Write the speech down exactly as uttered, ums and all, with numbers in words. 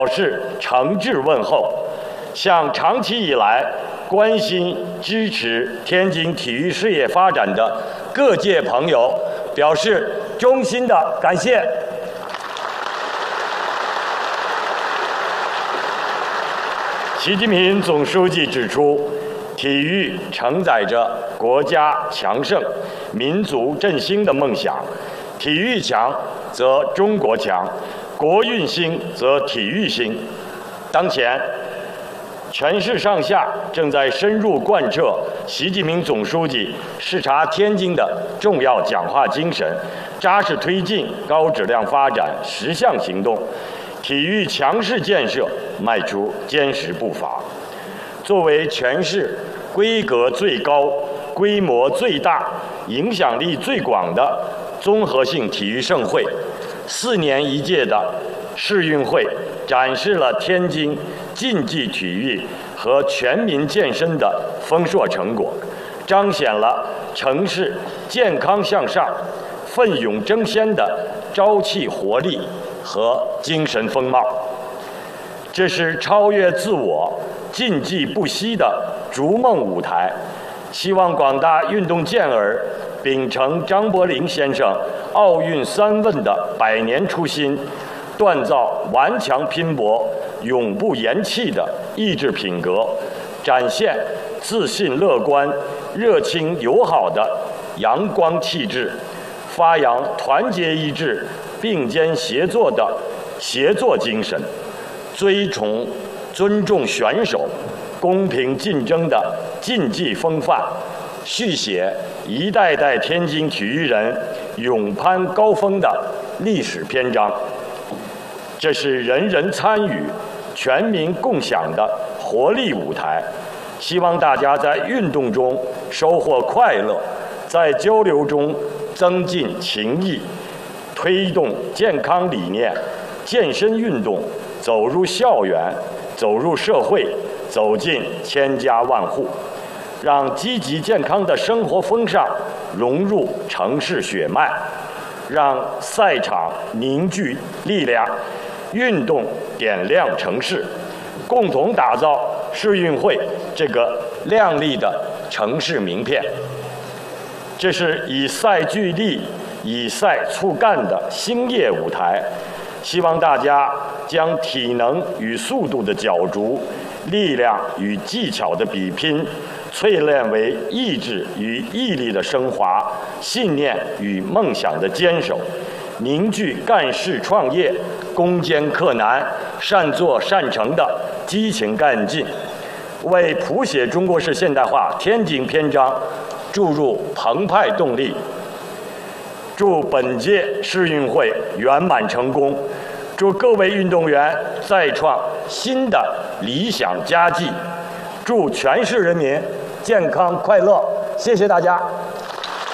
表示诚挚问候，向长期以来关心支持天津体育事业发展的各界朋友表示衷心的感谢。习近平总书记指出，体育承载着国家强盛、民族振兴的梦想。体育强则中国强，国运兴则体育兴。当前，全市上下正在深入贯彻习近平总书记视察天津的重要讲话精神，扎实推进高质量发展十项行动，体育强市建设迈出坚实步伐。作为全市规格最高、规模最大、影响力最广的综合性体育盛会，四年一届的世运会展示了天津竞技体育和全民健身的丰硕成果，彰显了城市健康向上、奋勇争先的朝气活力和精神风貌。这是超越自我、竞技不息的逐梦舞台，希望广大运动健儿秉承张伯苓先生奥运三问的百年初心，锻造顽强拼搏、永不言弃的意志品格，展现自信乐观、热情友好的阳光气质，发扬团结一致、并肩协作的协作精神，追崇尊重选手、公平竞争的竞技风范，续写一代代天津体育人勇攀高峰的历史篇章。这是人人参与、全民共享的活力舞台，希望大家在运动中收获快乐，在交流中增进情谊，推动健康理念、健身运动走入校园、走入社会、走进千家万户，让积极健康的生活风尚融入城市血脉，让赛场凝聚力量，运动点亮城市，共同打造世运会这个亮丽的城市名片。这是以赛聚力、以赛促干的兴业舞台，希望大家将体能与速度的角逐、力量与技巧的比拼，淬炼为意志与毅力的升华，信念与梦想的坚守，凝聚干事创业、攻坚克难、善作善成的激情干劲，为谱写中国式现代化天津篇章注入澎湃动力。祝本届世运会圆满成功，祝各位运动员再创新的理想佳绩，祝全市人民健康快乐。谢谢大家。